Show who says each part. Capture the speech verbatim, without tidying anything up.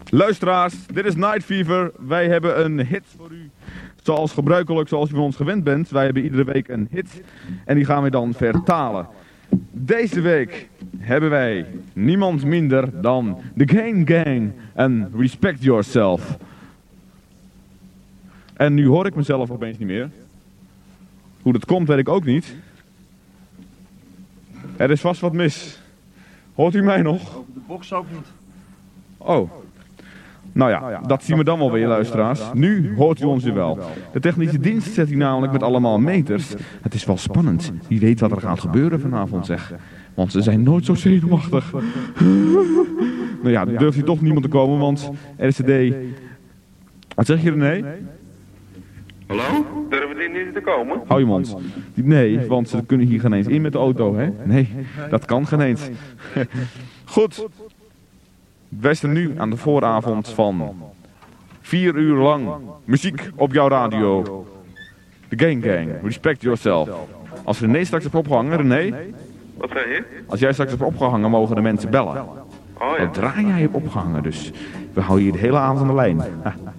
Speaker 1: Luisteraars, dit is Night Fever. Wij hebben een hit voor u. Zoals gebruikelijk, zoals u van ons gewend bent. Wij hebben iedere week een hit. En die gaan we dan vertalen. Deze week hebben wij niemand minder dan The Gang Gang en Respect Yourself. En nu hoor ik mezelf opeens niet meer. Hoe dat komt, weet ik ook niet. Er is vast wat mis. Hoort u mij nog?
Speaker 2: De box ook niet.
Speaker 1: Oh. Nou ja, dat zien we dan wel weer, luisteraars. Nu hoort u ons weer wel. De technische dienst zet u namelijk met allemaal meters. Het is wel spannend. Wie weet wat er gaat gebeuren vanavond, zeg. Want ze zijn nooit zo zenuwachtig. Nou ja, dan durft u toch niemand te komen, want R C D... Wat zeg je, René?
Speaker 3: Hallo? Durven die niet te komen?
Speaker 1: Hou je mond. Nee, want ze kunnen hier geen eens in met de auto, hè? Nee, dat kan geen eens. Goed. Wij staan nu aan de vooravond van vier uur lang muziek op jouw radio. The Gang Gang, Respect Yourself. Als René straks hebt opgehangen, René?
Speaker 3: Wat zei je?
Speaker 1: Als jij straks hebt opgehangen, mogen de mensen bellen.
Speaker 3: Oh ja.
Speaker 1: Zodra jij hebt opgehangen, dus we houden je de hele avond aan de lijn.